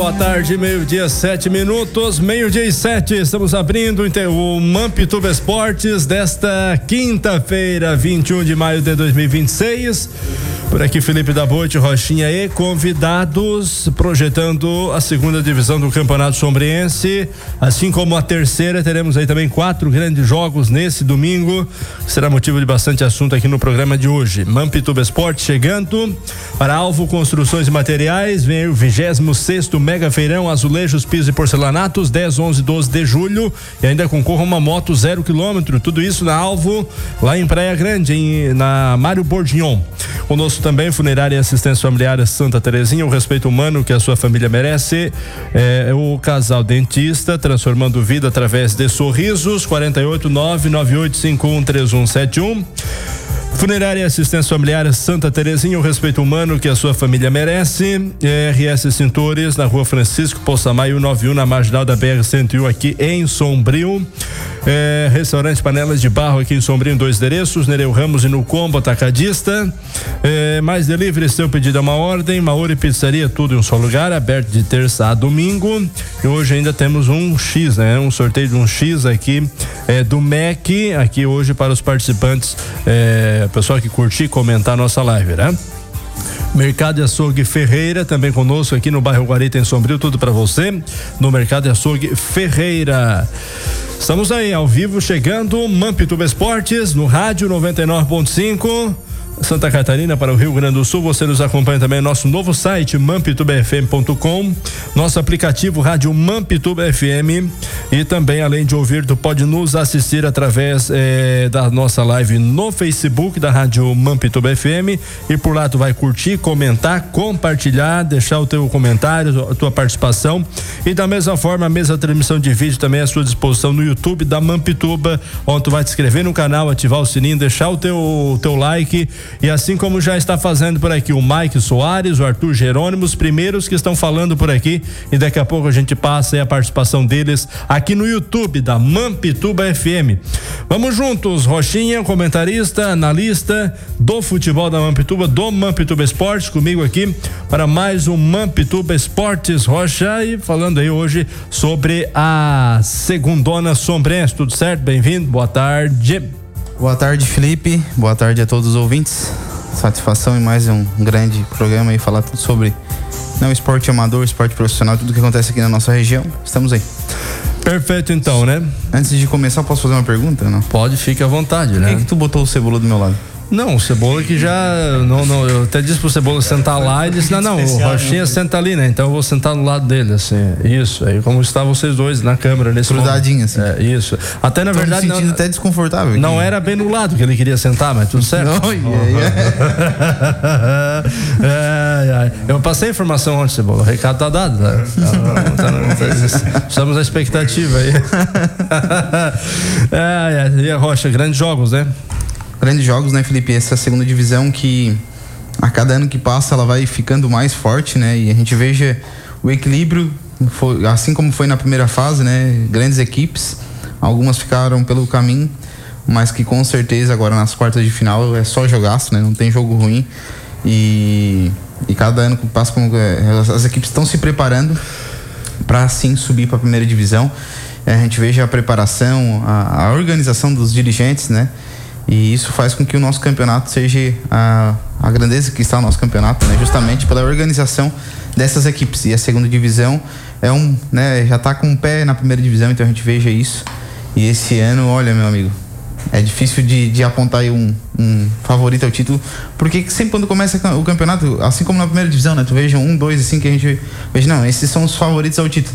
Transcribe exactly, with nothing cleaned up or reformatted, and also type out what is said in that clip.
Boa tarde, meio-dia, sete minutos, meio-dia e sete, estamos abrindo o Mampituba Esportes desta quinta-feira, vinte e um de maio de dois mil e vinte e seis. Por aqui, Felipe da Boite, Rochinha e convidados, projetando a segunda divisão do Campeonato Sombriense, assim como a terceira. Teremos aí também quatro grandes jogos nesse domingo, que será motivo de bastante assunto aqui no programa de hoje. Mampituba Esportes chegando para Alvo Construções e Materiais, vem o vigésimo sexto Mega Feirão Azulejos, Pisos e Porcelanatos, dez, onze, doze de julho, e ainda concorra uma moto zero quilômetro, tudo isso na Alvo, lá em Praia Grande, em, na Mário Bordignon. Conosco também Funerária e Assistência Familiar Santa Terezinha, o respeito humano que a sua família merece. É, o casal dentista, transformando vida através de sorrisos. Quarenta e oito, nove nove oito cinco um três um sete um. Funerária e Assistência Familiar Santa Terezinha, o respeito humano que a sua família merece. R S Cintores, na Rua Francisco Poçamaio nove um, na marginal da B R cento e um, aqui em Sombrio. É, restaurante Panelas de Barro, aqui em Sombrio, em dois endereços, Nereu Ramos e no Combo Atacadista. É, mais delivery, seu pedido é uma ordem. Maori Pizzaria, tudo em um só lugar, aberto de terça a domingo. E hoje ainda temos um X, né? Um sorteio de um X aqui é, do M E C, aqui hoje para os participantes, é, pessoal que curtir e comentar a nossa live, né? Mercado de Açougue Ferreira, também conosco aqui no bairro Guarita, em Sombrio, tudo para você no Mercado de Açougue Ferreira. Estamos aí ao vivo, chegando Mampituba Esportes no rádio noventa e nove ponto cinco Santa Catarina para o Rio Grande do Sul. Você nos acompanha também no nosso novo site mampituba f m ponto com, nosso aplicativo Rádio Mampituba F M, e também, além de ouvir, tu pode nos assistir através eh, da nossa live no Facebook da Rádio Mampituba F M, e por lá tu vai curtir, comentar, compartilhar, deixar o teu comentário, a tua participação, e da mesma forma a mesma transmissão de vídeo também à sua disposição no YouTube da Mampituba, onde tu vai te inscrever no canal, ativar o sininho, deixar o teu, o teu like. E assim como já está fazendo por aqui o Mike Soares, o Arthur Jerônimo, os primeiros que estão falando por aqui, e daqui a pouco a gente passa aí a participação deles aqui no YouTube da Mampituba F M. Vamos juntos, Rochinha, comentarista, analista do futebol da Mampituba, do Mampituba Esportes, comigo aqui para mais um Mampituba Esportes, Rocha, e falando aí hoje sobre a segundona sombrense. Tudo certo? Bem-vindo, boa tarde. Boa tarde, Felipe. Boa tarde a todos os ouvintes. Satisfação em mais um grande programa e falar tudo sobre não esporte amador, esporte profissional, tudo que acontece aqui na nossa região. Estamos aí. Perfeito, então, né? Antes de começar, posso fazer uma pergunta? Não? Pode, fique à vontade, Por né? que que tu botou o Cebola do meu lado? Não, o Cebola que já, não, não, eu até disse pro Cebola sentar lá e disse, não, não, o Rochinha senta ali, né? Então eu vou sentar do lado dele, assim, isso, aí como estavam vocês dois na câmera nesse momento. Grudadinho, assim. É, isso. Até na Tô verdade me sentindo não, até desconfortável aqui. não era bem no lado que ele queria sentar, mas tudo certo. Não, yeah, yeah. é, é. Eu passei a informação ontem, Cebola, o recado tá dado, né? Estamos à expectativa aí. é, é. E a Rocha, grandes jogos, né? Grandes jogos, né, Felipe? Essa segunda divisão que a cada ano que passa ela vai ficando mais forte, né? E a gente veja o equilíbrio, foi, assim como foi na primeira fase, né? Grandes equipes, algumas ficaram pelo caminho, mas que com certeza agora nas quartas de final é só jogaço, né? Não tem jogo ruim. E, e cada ano que passa, como, as equipes estão se preparando para assim subir para a primeira divisão. A gente veja a preparação, a, a organização dos dirigentes, né? E isso faz com que o nosso campeonato seja a, a grandeza que está o nosso campeonato, né? Justamente pela organização dessas equipes. E a segunda divisão é um, né? Já está com um pé na primeira divisão, então a gente veja isso. E esse ano, olha, meu amigo, é difícil de, de apontar aí um, um favorito ao título, porque sempre quando começa o campeonato, assim como na primeira divisão, né? Tu veja um, dois, assim, que a gente veja, não, esses são os favoritos ao título.